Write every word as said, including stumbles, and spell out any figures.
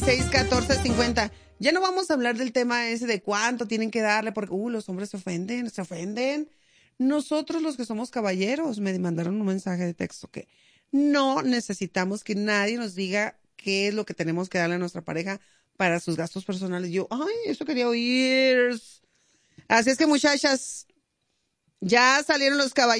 seis catorce cincuenta. Ya no vamos a hablar del tema ese de cuánto tienen que darle, porque uh, los hombres se ofenden, se ofenden. Nosotros los que somos caballeros, me mandaron un mensaje de texto que no necesitamos que nadie nos diga qué es lo que tenemos que darle a nuestra pareja para sus gastos personales. Yo, ay, eso quería oír. Así es que, muchachas, ya salieron los caballeros.